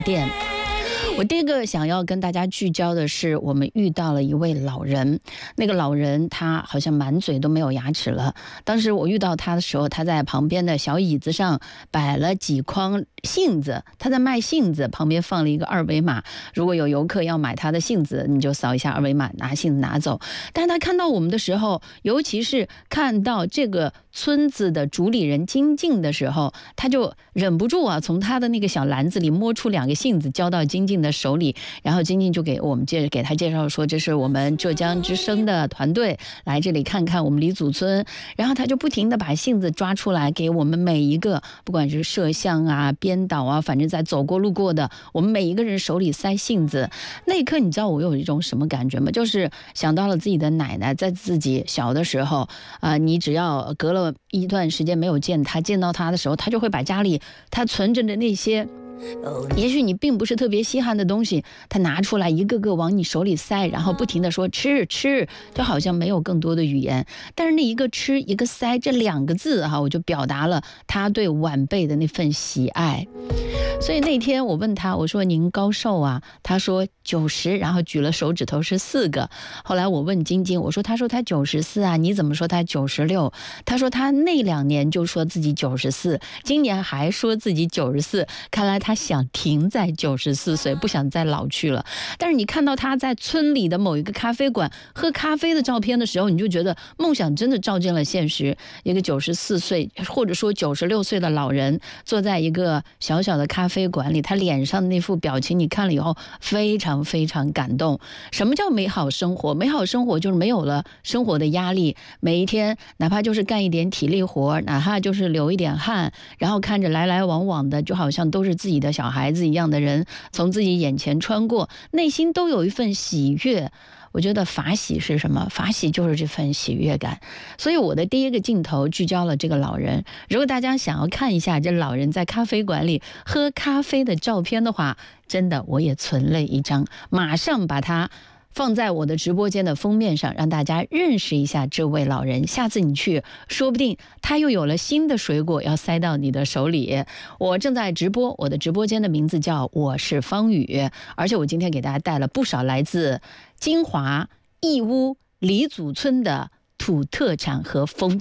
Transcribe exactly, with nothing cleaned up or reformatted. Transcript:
店。我第一个想要跟大家聚焦的是，我们遇到了一位老人，那个老人他好像满嘴都没有牙齿了。当时我遇到他的时候，他在旁边的小椅子上摆了几筐杏子，他在卖杏子，旁边放了一个二维码，如果有游客要买他的杏子，你就扫一下二维码，拿杏子拿走。但是他看到我们的时候，尤其是看到这个村子的主理人金靖的时候，他就忍不住啊，从他的那个小篮子里摸出两个杏子，交到金靖的手里，然后金靖就给我们介给他介绍说，这是我们浙江之声的团队来这里看看我们李祖村，然后他就不停的把杏子抓出来给我们每一个，不管是摄像啊、编导啊，反正在走过路过的，我们每一个人手里塞杏子。那一刻你知道我有一种什么感觉吗？就是想到了自己的奶奶在自己小的时候啊、呃，你只要隔了一段时间没有见她，见到她的时候，她就会把家里她存着的那些也许你并不是特别稀罕的东西，他拿出来一个个往你手里塞，然后不停的说吃吃，就好像没有更多的语言，但是那一个吃一个塞这两个字哈，我就表达了他对晚辈的那份喜爱。所以那天我问他，我说您高寿啊？他说九十，然后举了手指头是四个。后来我问晶晶，我说他说他九十四啊，你怎么说他九十六？他说他那两年就说自己九十四，今年还说自己九十四，看来他想停在九十四岁，不想再老去了。但是你看到他在村里的某一个咖啡馆喝咖啡的照片的时候，你就觉得梦想真的照进了现实。一个九十四岁或者说九十六岁的老人坐在一个小小的咖啡馆里，他脸上的那副表情你看了以后非常非常感动。什么叫美好生活？美好生活就是没有了生活的压力，每一天哪怕就是干一点体力活，哪怕就是流一点汗，然后看着来来往往的就好像都是自己的小孩子一样的人从自己眼前穿过，内心都有一份喜悦。我觉得法喜是什么？法喜就是这份喜悦感。所以我的第一个镜头聚焦了这个老人。如果大家想要看一下这老人在咖啡馆里喝咖啡的照片的话，真的我也存了一张，马上把它放在我的直播间的封面上，让大家认识一下这位老人。下次你去，说不定他又有了新的水果要塞到你的手里。我正在直播，我的直播间的名字叫我是方宇，而且我今天给大家带了不少来自金华义乌李祖村的土特产和风景。